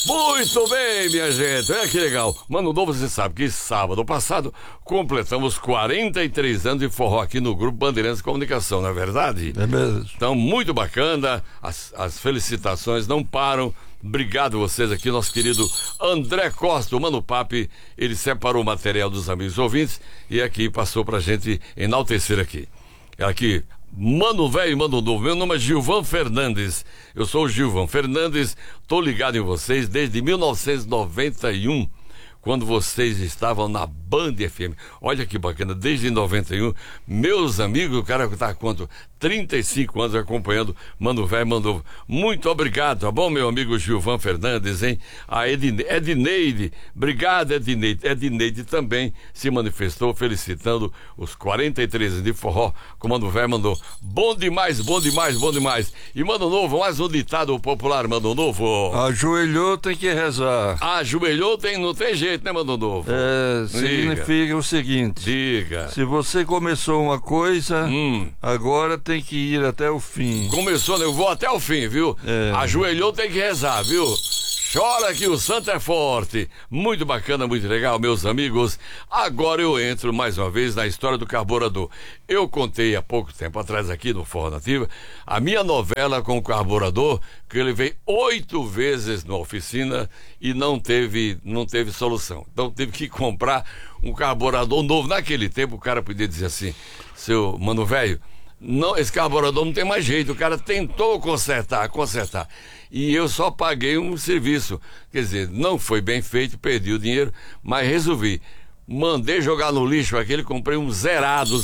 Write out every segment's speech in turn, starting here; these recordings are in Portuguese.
Muito bem, minha gente, olha que legal. Mano Novo, você sabe que sábado passado completamos 43 anos de forró aqui no Grupo Bandeirantes de Comunicação, não é verdade? É mesmo. Então, muito bacana, as felicitações não param. Obrigado vocês aqui, nosso querido André Costa, o Mano Papi, ele separou o material dos amigos ouvintes e aqui passou pra gente enaltecer aqui. Aqui, Mano Velho e Mano Novo, meu nome é Gilvan Fernandes, eu sou o Gilvan Fernandes, tô ligado em vocês desde 1991, quando vocês estavam na Band FM. Olha que bacana, desde 91, meus amigos, o cara tá quanto? 35 anos acompanhando Mano Velho e Mano Novo. Muito obrigado, tá bom, meu amigo Gilvan Fernandes, hein? A Edneide, obrigado, Edneide. Edneide também se manifestou felicitando os 43 anos de forró com Mano Velho e Mano Novo. Bom demais, bom demais, bom demais. E Mano Novo, mais um ditado popular, Mano Novo. Ajoelhou, tem que rezar. Ajoelhou, não tem jeito, né, Mano Novo? Significa o seguinte: diga. Se você começou uma coisa, agora tem que ir até o fim. Começou, né? Eu vou até o fim, viu? Ajoelhou, tem que rezar, viu? Chora que o santo é forte. Muito bacana, muito legal, meus amigos. Agora eu entro mais uma vez na história do carburador. Eu contei há pouco tempo atrás aqui no Forró Nativa a minha novela com o carburador, que eu levei 8 vezes na oficina e não teve solução. Então teve que comprar um carburador novo. Naquele tempo o cara podia dizer assim: seu Mano Velho, não, esse carburador não tem mais jeito. O cara tentou consertar. E eu só paguei um serviço. Quer dizer, não foi bem feito, perdi o dinheiro, mas resolvi. Mandei jogar no lixo aquele, comprei um zerado.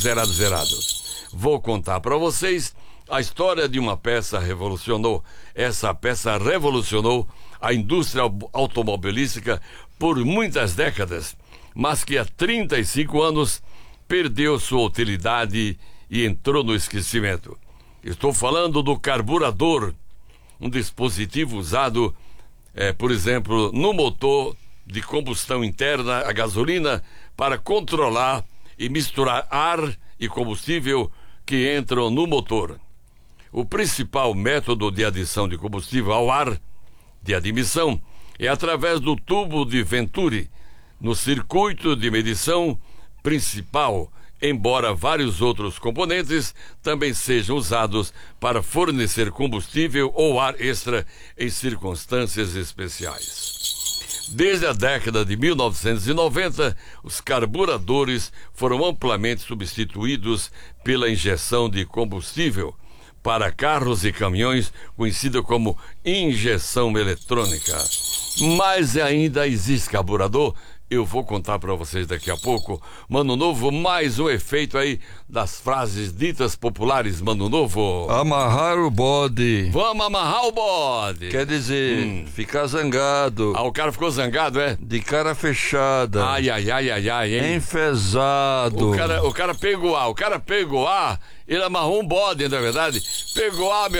Vou contar para vocês a história de uma peça revolucionou. Essa peça revolucionou a indústria automobilística por muitas décadas, mas que há 35 anos perdeu sua utilidade e entrou no esquecimento. Estou falando do carburador, um dispositivo usado, por exemplo, no motor de combustão interna, a gasolina, para controlar e misturar ar e combustível que entram no motor. O principal método de adição de combustível ao ar, de admissão, é através do tubo de Venturi, no circuito de medição principal, embora vários outros componentes também sejam usados para fornecer combustível ou ar extra em circunstâncias especiais. Desde a década de 1990, os carburadores foram amplamente substituídos pela injeção de combustível para carros e caminhões, conhecida como injeção eletrônica. Mas ainda existe carburador. Eu vou contar para vocês daqui a pouco. Mano Novo, mais um efeito aí das frases ditas populares, Mano Novo. Amarrar o bode. Vamos amarrar o bode. Quer dizer, ficar zangado. O cara ficou zangado, é? De cara fechada. Ai, hein? Enfesado. O cara pegou ar, ele amarrou um bode, na verdade. Pegou ar, meu